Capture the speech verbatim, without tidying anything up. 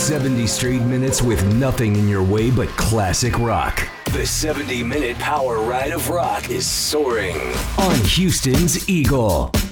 seventy straight minutes with nothing in your way but classic rock. The seventy minute power ride of rock is soaring on Houston's Eagle.